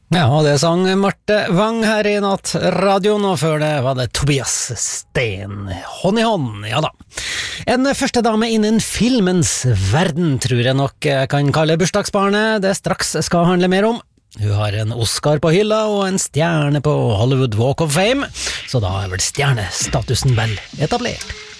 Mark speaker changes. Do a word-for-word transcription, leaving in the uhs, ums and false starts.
Speaker 1: Ja, og det sang Marte Wang her i Nattradioen, og før det var det Tobias Steen, hånd i hånd, ja da. En første dame innen filmens verden tror jeg nok jeg kan kalle bursdagsbarnet det straks skal handle mer om. Hun har en Oscar på hylla og en stjerne på Hollywood Walk of Fame, så da er vel stjernestatusen vel etablert.